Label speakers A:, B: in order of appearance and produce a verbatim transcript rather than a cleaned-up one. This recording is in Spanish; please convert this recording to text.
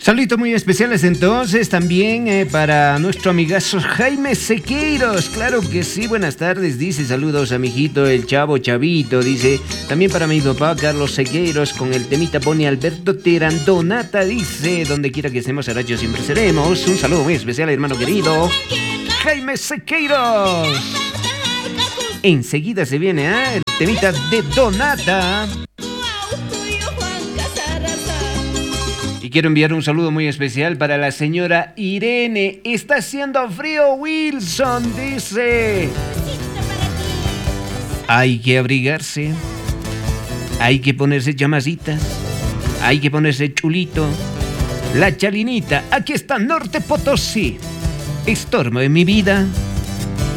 A: Saluditos muy especiales entonces también eh, para nuestro amigazo Jaime Sequeiros. Claro que sí, buenas tardes, dice. Saludos a mi hijito, el chavo Chavito, dice. También para mi papá Carlos Sequeiros con el temita pone Alberto Terandonata, dice. Donde quiera que estemos, Aracho siempre seremos. Un saludo muy especial, hermano querido Jaime Sequeiros. Enseguida se viene ¿eh? el temita de Donata. Y quiero enviar un saludo muy especial para la señora Irene. Está haciendo frío, Wilson, dice. Hay que abrigarse. Hay que ponerse llamasitas. Hay que ponerse chulito. La chalinita, aquí está Norte Potosí. Estormo en mi vida.